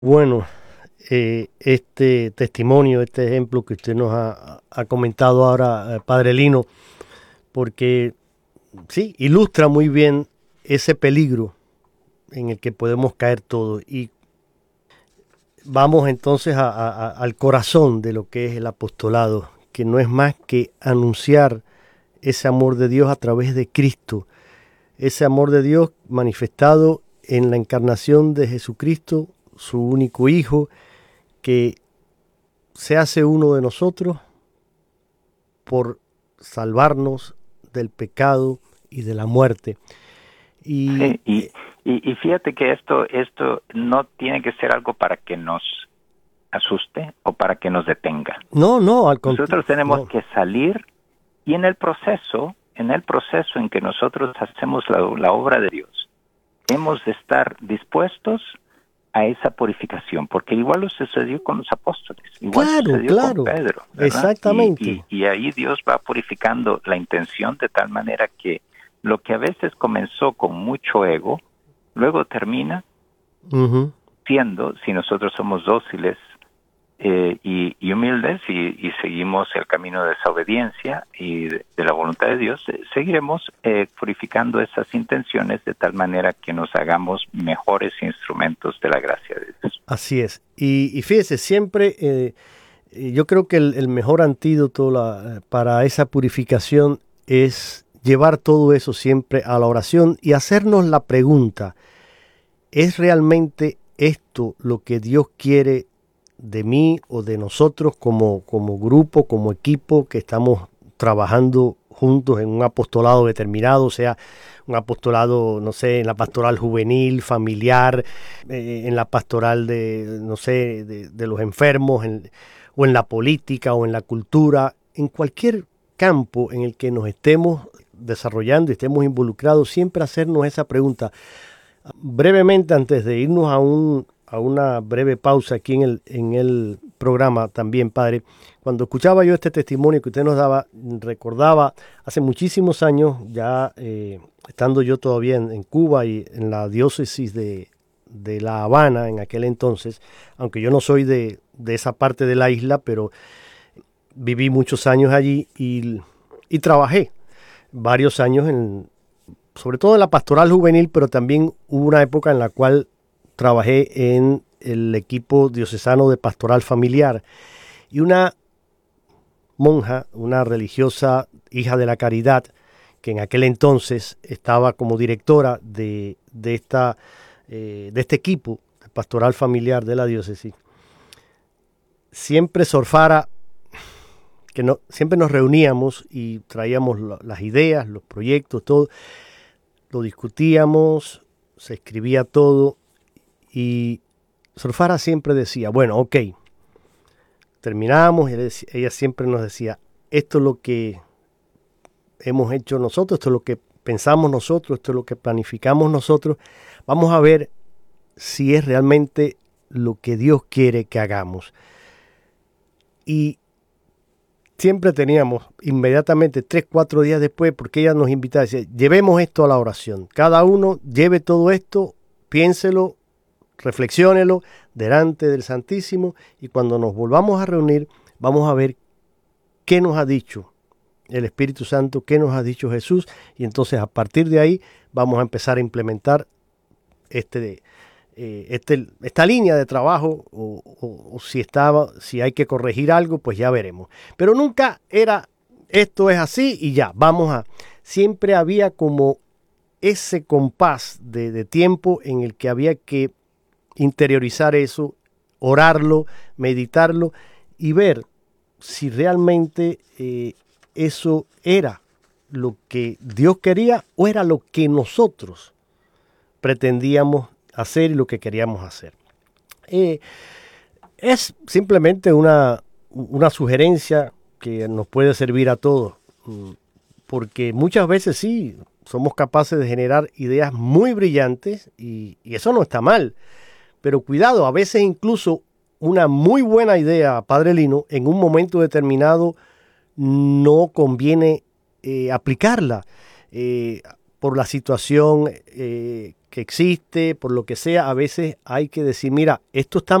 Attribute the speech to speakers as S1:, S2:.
S1: Bueno, este testimonio, este ejemplo que usted nos ha comentado ahora, Padre Lino, porque sí, ilustra muy bien ese peligro en el que podemos caer todos. Y vamos entonces al corazón de lo que es el apostolado, que no es más que anunciar ese amor de Dios a través de Cristo, ese amor de Dios manifestado en la encarnación de Jesucristo, su único Hijo, que se hace uno de nosotros por salvarnos del pecado y de la muerte.
S2: Sí, y fíjate que esto no tiene que ser algo para que nos asuste o para que nos detenga.
S1: No, al contrario.
S2: Nosotros tenemos que salir y en el proceso en que nosotros hacemos la obra de Dios, hemos de estar dispuestos a esa purificación, porque igual lo sucedió con los apóstoles, igual sucedió con Pedro, ¿verdad?
S1: Exactamente.
S2: Y ahí Dios va purificando la intención de tal manera que lo que a veces comenzó con mucho ego, luego termina siendo, si nosotros somos dóciles y humildes y seguimos el camino de esa obediencia y de la voluntad de Dios, seguiremos purificando esas intenciones de tal manera que nos hagamos mejores instrumentos de la gracia de Dios.
S1: Así es. Y fíjese, siempre yo creo que el mejor antídoto para esa purificación es llevar todo eso siempre a la oración y hacernos la pregunta, ¿es realmente esto lo que Dios quiere de mí o de nosotros como grupo, como equipo que estamos trabajando juntos en un apostolado determinado, o sea, un apostolado, no sé, en la pastoral juvenil, familiar, en la pastoral de, no sé, de los enfermos, o en la política o en la cultura, en cualquier campo en el que nos estemos desarrollando y estemos involucrados, siempre hacernos esa pregunta. Brevemente, antes de irnos a una breve pausa aquí en el programa también, Padre, cuando escuchaba yo este testimonio que usted nos daba, recordaba hace muchísimos años, ya estando yo todavía en Cuba y en la diócesis de La Habana en aquel entonces, aunque yo no soy de esa parte de la isla, pero viví muchos años allí y trabajé varios años sobre todo en la pastoral juvenil, pero también hubo una época en la cual trabajé en el equipo diocesano de pastoral familiar y una monja, una religiosa hija de la caridad, que en aquel entonces estaba como directora de este equipo de pastoral familiar de la diócesis, siempre Sorfara, siempre nos reuníamos y traíamos las ideas, los proyectos, todo, lo discutíamos, se escribía todo. Y Sorfara siempre decía, bueno, ok, terminamos y ella siempre nos decía, esto es lo que hemos hecho nosotros, esto es lo que pensamos nosotros, esto es lo que planificamos nosotros, vamos a ver si es realmente lo que Dios quiere que hagamos. Y siempre teníamos inmediatamente 3-4 días después, porque ella nos invitaba, decía, llevemos esto a la oración, cada uno lleve todo esto, piénselo, reflexiónelo delante del Santísimo y cuando nos volvamos a reunir vamos a ver qué nos ha dicho el Espíritu Santo, qué nos ha dicho Jesús y entonces a partir de ahí vamos a empezar a implementar esta línea de trabajo o si hay que corregir algo, pues ya veremos. Pero nunca era esto es así y ya, siempre había como ese compás de tiempo en el que había que interiorizar eso, orarlo, meditarlo y ver si realmente eso era lo que Dios quería o era lo que nosotros pretendíamos hacer y lo que queríamos hacer. Es simplemente una sugerencia que nos puede servir a todos, porque muchas veces sí, somos capaces de generar ideas muy brillantes y eso no está mal. Pero cuidado, a veces incluso una muy buena idea, Padre Lino, en un momento determinado no conviene aplicarla. por la situación que existe, por lo que sea, a veces hay que decir, mira, esto está